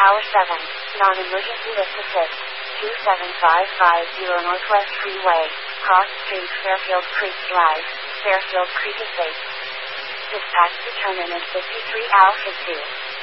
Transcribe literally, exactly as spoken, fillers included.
Tower seven, non-emergency lift assist, two seven five five zero Northwest Freeway, cross street Fairfield Creek Drive, Fairfield Creek Estates. Dispatch determinant fifty-three Alpha two.